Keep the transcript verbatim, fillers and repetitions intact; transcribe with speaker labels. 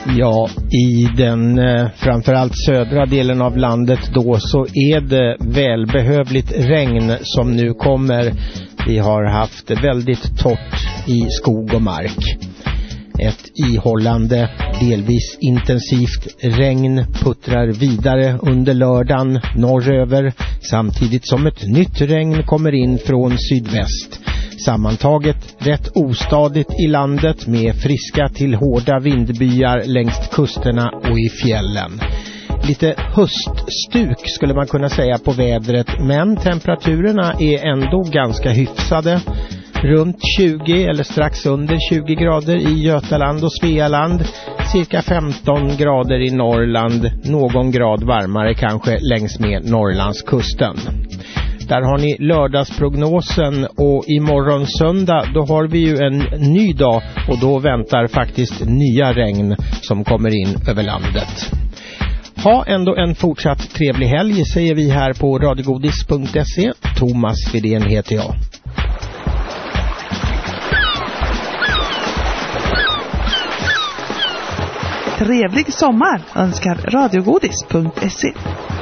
Speaker 1: Ja, i den eh, framförallt södra delen av landet då så är det välbehövligt regn som nu kommer. Vi har haft väldigt torrt i skog och mark. Ett ihållande, delvis intensivt regn puttrar vidare under lördagen norröver samtidigt som ett nytt regn kommer in från sydväst. Sammantaget rätt ostadigt i landet med friska till hårda vindbyar längs kusterna och i fjällen. Lite höststuk skulle man kunna säga på vädret, men temperaturerna är ändå ganska hyfsade. Runt tjugo eller strax under tjugo grader i Götaland och Svealand, cirka femton grader i Norrland, någon grad varmare kanske längs med Norrlandskusten. Där har ni lördagsprognosen och imorgon söndag då har vi ju en ny dag och då väntar faktiskt nya regn som kommer in över landet. Ha ändå en fortsatt trevlig helg säger vi här på radiogodis punkt se. Thomas Widén heter jag.
Speaker 2: Trevlig sommar önskar radiogodis punkt se.